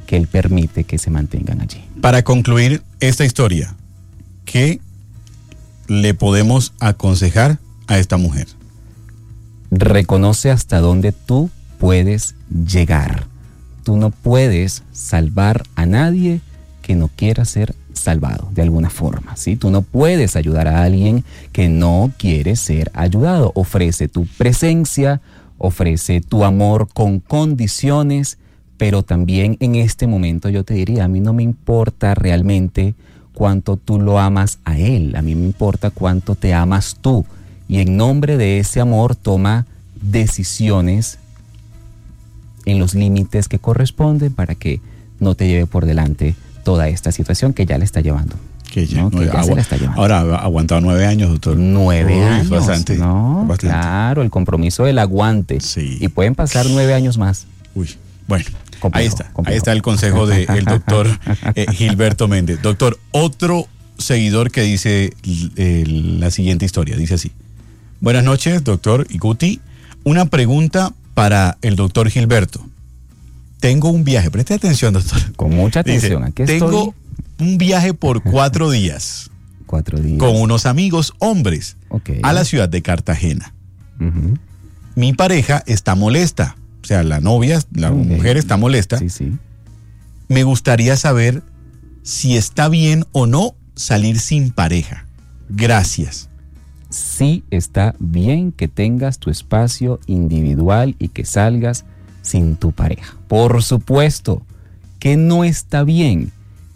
que él permite que se mantengan allí. Para concluir esta historia, ¿qué le podemos aconsejar a esta mujer? Reconoce hasta dónde tú puedes llegar. Tú no puedes salvar a nadie que no quiera ser salvado de alguna forma, ¿sí? Tú no puedes ayudar a alguien que no quiere ser ayudado. Ofrece tu presencia, ofrece tu amor con condiciones, pero también en este momento yo te diría, a mí no me importa realmente cuánto tú lo amas a él, a mí me importa cuánto te amas tú. Y en nombre de ese amor toma decisiones en los límites que corresponden para que no te lleve por delante toda esta situación que ya le está llevando. Que ya, ¿no? Que ya se la está llevando. Ahora ha aguantado 9 años, doctor. 9 años. Bastante, no, bastante. Claro, el compromiso del aguante. Sí. Y pueden pasar 9 años más. Uy, bueno. Complejo, Ahí está, complejo. ahí está el consejo del doctor Gilberto Méndez. Doctor, otro seguidor que dice la siguiente historia, dice así. Buenas noches, doctor Iguti. Una pregunta para el doctor Gilberto. Tengo un viaje, preste atención, doctor. Con mucha atención, dice, aquí tengo un viaje por 4 días. 4 días. Con unos amigos hombres a la ciudad de Cartagena. Uh-huh. Mi pareja está molesta. O sea, la novia, la mujer está molesta. Sí, sí. Me gustaría saber si está bien o no salir sin pareja. Gracias. Sí está bien que tengas tu espacio individual y que salgas sin tu pareja. Por supuesto que no está bien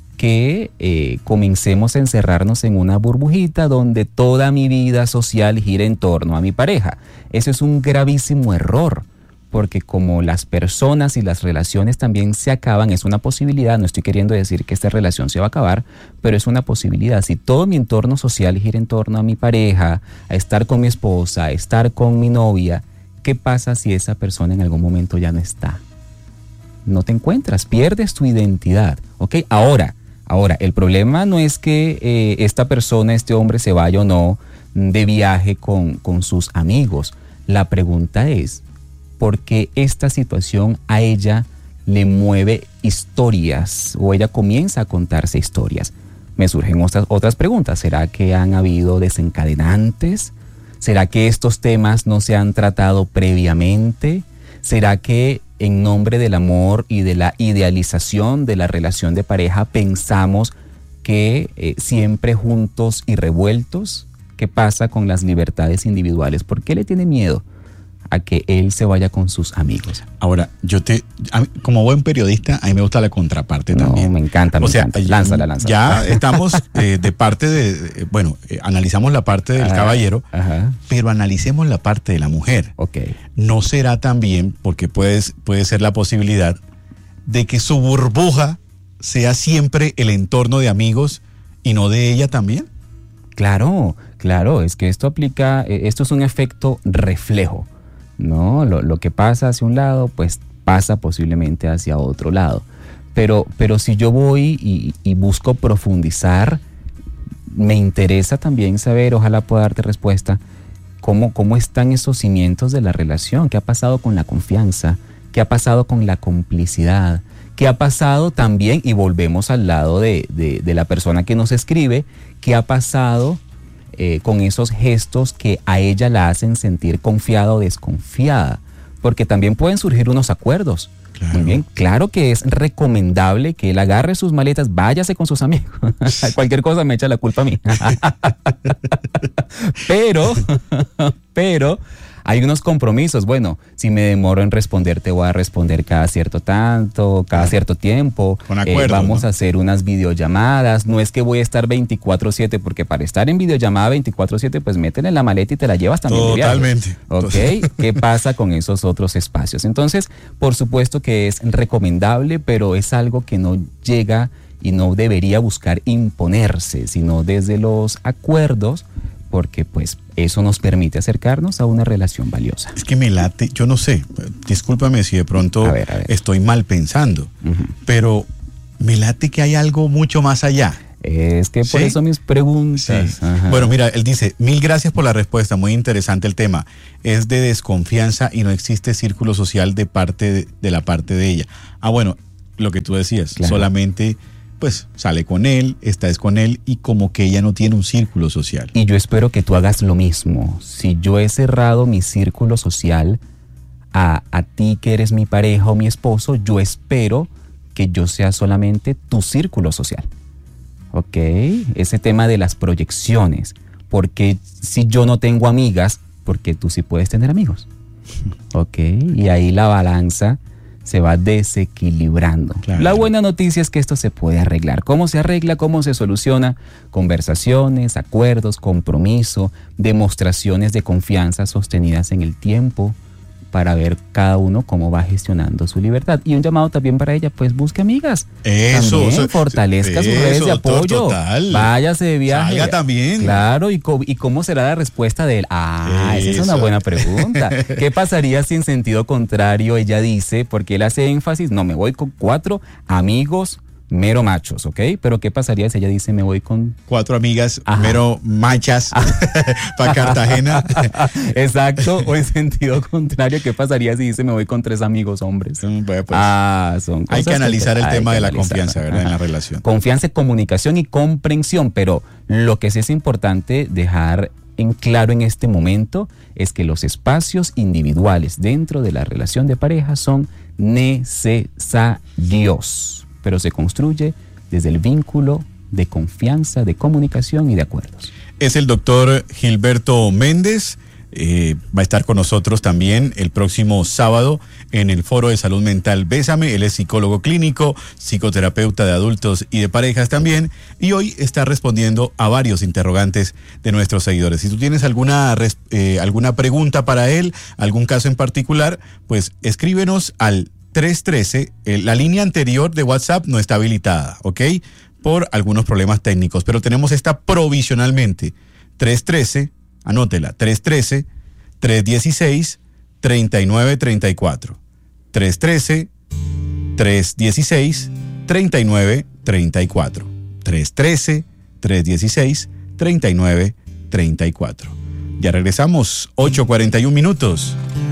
que comencemos a encerrarnos en una burbujita donde toda mi vida social gira en torno a mi pareja. Eso es un gravísimo error. Porque como las personas y las relaciones también se acaban, es una posibilidad, no estoy queriendo decir que esta relación se va a acabar, pero es una posibilidad. Si todo mi entorno social gira en torno a mi pareja, a estar con mi esposa, a estar con mi novia, ¿qué pasa si esa persona en algún momento ya no está? No te encuentras, pierdes tu identidad, ¿ok? Ahora, el problema no es que esta persona, este hombre se vaya o no de viaje con sus amigos. La pregunta es, porque esta situación a ella le mueve historias o ella comienza a contarse historias. Me surgen otras preguntas. ¿Será que han habido desencadenantes? ¿Será que estos temas no se han tratado previamente? ¿Será que en nombre del amor y de la idealización de la relación de pareja pensamos que siempre juntos y revueltos? ¿Qué pasa con las libertades individuales? ¿Por qué le tiene miedo a que él se vaya con sus amigos? Ahora, como buen periodista, a mí me gusta la contraparte también. No, me encanta. Lánzala. Ya estamos de parte de, analizamos la parte del caballero, pero analicemos la parte de la mujer. Okay. ¿No será también, porque puede ser la posibilidad de que su burbuja sea siempre el entorno de amigos y no de ella también? Claro, es que esto es un efecto reflejo. No, lo que pasa hacia un lado, pues pasa posiblemente hacia otro lado. Pero si yo voy y busco profundizar, me interesa también saber, ojalá pueda darte respuesta, cómo están esos cimientos de la relación, qué ha pasado con la confianza, qué ha pasado con la complicidad, qué ha pasado también, y volvemos al lado de la persona que nos escribe, qué ha pasado con esos gestos que a ella la hacen sentir confiada o desconfiada, porque también pueden surgir unos acuerdos. Claro. Muy bien, claro que es recomendable que él agarre sus maletas, váyase con sus amigos. Cualquier cosa me echa la culpa a mí. pero hay unos compromisos. Bueno, si me demoro en responder, te voy a responder cada cierto tiempo. Con acuerdo, vamos ¿no? a hacer unas videollamadas. No es que voy a estar 24/7, porque para estar en videollamada 24/7, pues métele en la maleta y te la llevas también. Totalmente. ¿Ok? ¿Qué pasa con esos otros espacios? Entonces, por supuesto que es recomendable, pero es algo que no llega y no debería buscar imponerse, sino desde los acuerdos, porque pues eso nos permite acercarnos a una relación valiosa. Es que me late, yo no sé, discúlpame si de pronto a ver. Estoy mal pensando, pero me late que hay algo mucho más allá. Es que por eso mis preguntas. Sí. Bueno, mira, él dice, 1000 gracias por la respuesta, muy interesante el tema. Es de desconfianza y no existe círculo social de la parte de ella. Bueno, lo que tú decías, Claro. solamente pues sale con él, está con él y como que ella no tiene un círculo social. Y yo espero que tú hagas lo mismo. Si yo he cerrado mi círculo social a ti que eres mi pareja o mi esposo, yo espero que yo sea solamente tu círculo social. ¿Ok? Ese tema de las proyecciones. Porque si yo no tengo amigas, porque tú sí puedes tener amigos. ¿Ok? Y ahí la balanza se va desequilibrando. Claro. La buena noticia es que esto se puede arreglar. ¿Cómo se arregla? ¿Cómo se soluciona? Conversaciones, acuerdos, compromiso, demostraciones de confianza sostenidas en el tiempo para ver cada uno cómo va gestionando su libertad. Y un llamado también para ella, pues busque amigas. Eso, También fortalezca sus redes de doctor, apoyo. total. Váyase de viaje. Salga también. Claro, ¿y cómo será la respuesta de él? Esa es una Eso. buena pregunta. ¿Qué pasaría si en sentido contrario ella dice, porque él hace énfasis, no, me voy con 4 amigos mero machos, ¿ok? Pero ¿qué pasaría si ella dice, me voy con 4 amigas, Ajá. mero machas para Cartagena? Exacto, o en sentido contrario, ¿qué pasaría si dice, me voy con 3 amigos hombres? Bueno, pues, Son hay cosas que analizar el hay tema que de la analizar. confianza, ¿verdad? En la Ajá. relación. Confianza, comunicación y comprensión, pero lo que sí es importante dejar en claro en este momento es que los espacios individuales dentro de la relación de pareja son necesarios, pero se construye desde el vínculo de confianza, de comunicación y de acuerdos. Es el doctor Gilberto Méndez. Va a estar con nosotros también el próximo sábado en el Foro de Salud Mental Bésame. Él es psicólogo clínico, psicoterapeuta de adultos y de parejas también. Y hoy está respondiendo a varios interrogantes de nuestros seguidores. Si tú tienes alguna pregunta para él, algún caso en particular, pues escríbenos al 313. La línea anterior de WhatsApp no está habilitada, ¿ok? Por algunos problemas técnicos, pero tenemos esta provisionalmente. 313, anótela, 313-316-3934. 313-316-3934. 313-316-3934. Ya regresamos, 8:41 minutos.